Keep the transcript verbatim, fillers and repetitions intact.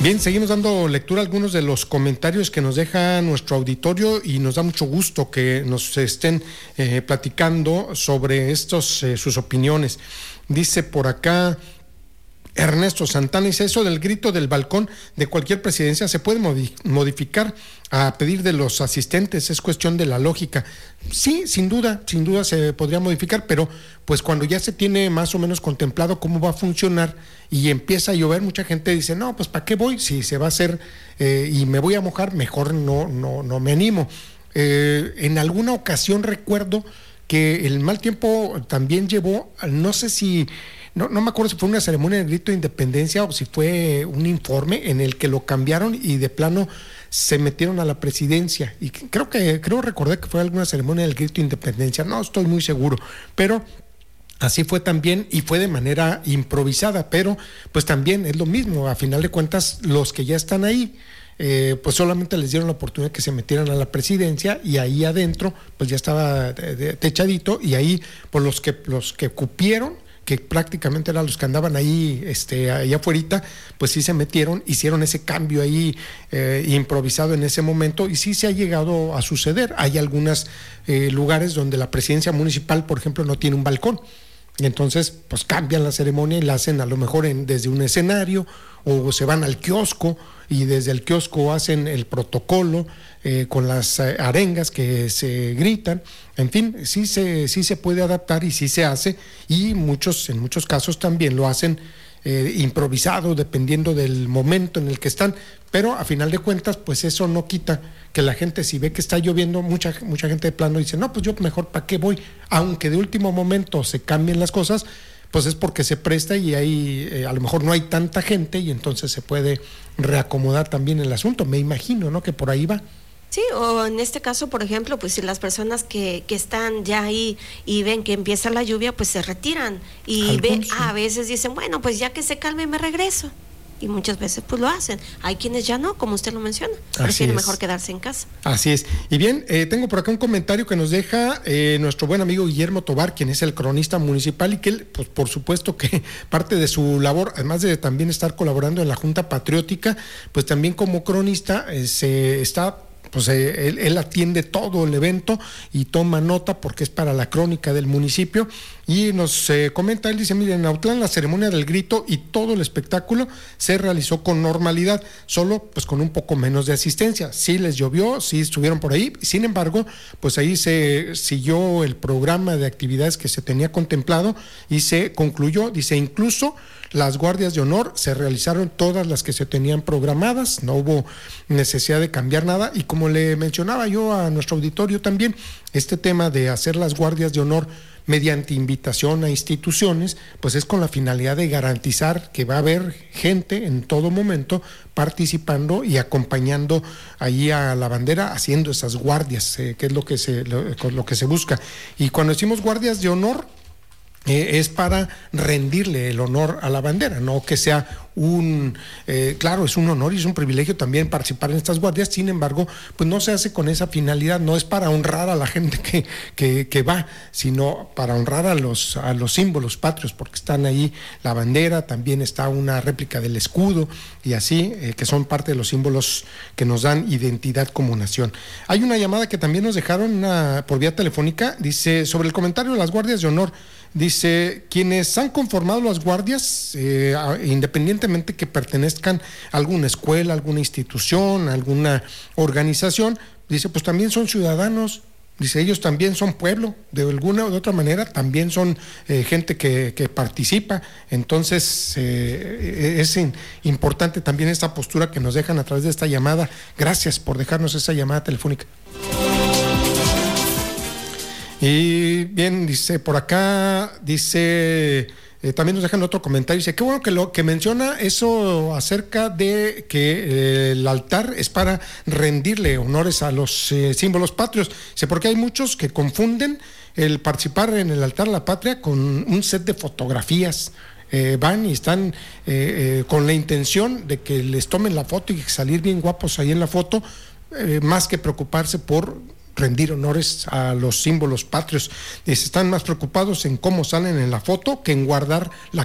Bien, seguimos dando lectura a algunos de los comentarios que nos deja nuestro auditorio y nos da mucho gusto que nos estén eh, platicando sobre estos eh, sus opiniones. Dice por acá Ernesto Santana, dice: eso del grito del balcón de cualquier presidencia se puede modi- modificar a pedir de los asistentes, es cuestión de la lógica. Sí, sin duda, sin duda se podría modificar, pero pues cuando ya se tiene más o menos contemplado cómo va a funcionar y empieza a llover, mucha gente dice, no, pues ¿para qué voy? Si se va a hacer eh, y me voy a mojar, mejor no, no, no me animo. Eh, en alguna ocasión recuerdo que el mal tiempo también llevó, no sé si... No, no me acuerdo si fue una ceremonia del grito de independencia o si fue un informe en el que lo cambiaron y de plano se metieron a la presidencia. Y creo que creo recordar que fue alguna ceremonia del grito de independencia, no estoy muy seguro, pero así fue también y fue de manera improvisada, pero pues también es lo mismo, a final de cuentas los que ya están ahí, Eh, pues solamente les dieron la oportunidad que se metieran a la presidencia y ahí adentro pues ya estaba de, de, techadito y ahí pues los que los que cupieron, que prácticamente eran los que andaban ahí este, allá afuera, pues sí se metieron, hicieron ese cambio ahí eh, improvisado en ese momento y sí se ha llegado a suceder. Hay algunos eh, lugares donde la presidencia municipal, por ejemplo, no tiene un balcón. Y entonces, pues cambian la ceremonia y la hacen a lo mejor en, desde un escenario o se van al kiosco y desde el kiosco hacen el protocolo eh, con las eh, arengas que se gritan. En fin, sí se, sí se puede adaptar y sí se hace y muchos, en muchos casos también lo hacen eh, improvisado dependiendo del momento en el que están, pero a final de cuentas, pues eso no quita que la gente, si ve que está lloviendo, mucha, mucha gente de plano dice, no, pues yo mejor ¿para qué voy? Aunque de último momento se cambien las cosas, pues es porque se presta y ahí eh, a lo mejor no hay tanta gente y entonces se puede reacomodar también el asunto, me imagino, ¿no? Que por ahí va. Sí, o en este caso, por ejemplo, pues si las personas que, que están ya ahí y ven que empieza la lluvia, pues se retiran y ve, sí. A veces dicen, bueno, pues ya que se calme me regreso. Y muchas veces pues lo hacen. Hay quienes ya no, como usted lo menciona, prefieren mejor quedarse en casa. Así es. Y bien, eh, tengo por acá un comentario que nos deja eh, nuestro buen amigo Guillermo Tobar, quien es el cronista municipal y que él, pues por supuesto que parte de su labor, además de también estar colaborando en la Junta Patriótica, pues también como cronista eh, se está... pues eh, él, él atiende todo el evento y toma nota porque es para la crónica del municipio y nos eh, comenta, él dice, miren, en Autlán la ceremonia del grito y todo el espectáculo se realizó con normalidad, solo pues con un poco menos de asistencia, sí les llovió, sí estuvieron por ahí, sin embargo, pues ahí se siguió el programa de actividades que se tenía contemplado y se concluyó, dice, incluso las guardias de honor se realizaron todas las que se tenían programadas, no hubo necesidad de cambiar nada y como le mencionaba yo a nuestro auditorio también, este tema de hacer las guardias de honor mediante invitación a instituciones, pues es con la finalidad de garantizar que va a haber gente en todo momento participando y acompañando ahí a la bandera, haciendo esas guardias, eh, que es lo que se, lo, lo que se busca. Y cuando decimos guardias de honor, Eh, es para rendirle el honor a la bandera, no que sea un, eh, claro, es un honor y es un privilegio también participar en estas guardias, sin embargo, pues no se hace con esa finalidad, no es para honrar a la gente que, que, que va, sino para honrar a los, a los símbolos patrios, porque están ahí la bandera, también está una réplica del escudo y así, eh, que son parte de los símbolos que nos dan identidad como nación. Hay una llamada que también nos dejaron una, por vía telefónica, dice, sobre el comentario de las guardias de honor, dice, quienes han conformado las guardias, eh, independientemente que pertenezcan a alguna escuela, alguna institución, alguna organización, dice, pues también son ciudadanos, dice, ellos también son pueblo, de alguna u otra manera, también son eh, gente que, que participa, entonces eh, es in, importante también esta postura que nos dejan a través de esta llamada. Gracias por dejarnos esa llamada telefónica. Y bien, dice por acá, dice, eh, también nos dejan otro comentario, dice, qué bueno que lo que menciona eso acerca de que eh, el altar es para rendirle honores a los eh, símbolos patrios, dice, porque hay muchos que confunden el participar en el altar a la patria con un set de fotografías. Eh, van y están eh, eh, con la intención de que les tomen la foto y salir bien guapos ahí en la foto, eh, más que preocuparse por rendir honores a los símbolos patrios. Están más preocupados en cómo salen en la foto que en guardar la